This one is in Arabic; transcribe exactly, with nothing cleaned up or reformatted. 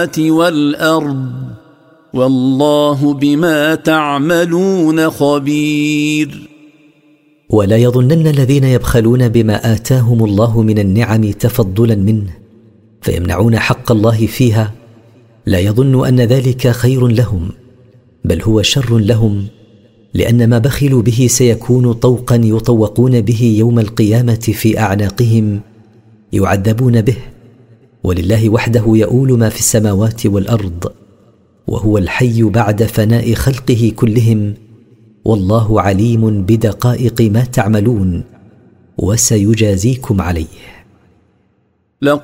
والأرض والله بما تعملون خبير. ولا يظنن الذين يبخلون بما آتاهم الله من النعم تفضلا منه فيمنعون حق الله فيها، لا يظن أن ذلك خير لهم، بل هو شر لهم، لأن ما بخلوا به سيكون طوقا يطوقون به يوم القيامة في أعناقهم يعذبون به. ولله وحده يؤول ما في السماوات والأرض، وهو الحي بعد فناء خلقه كلهم، والله عليم بدقائق ما تعملون وسيجازيكم عليه.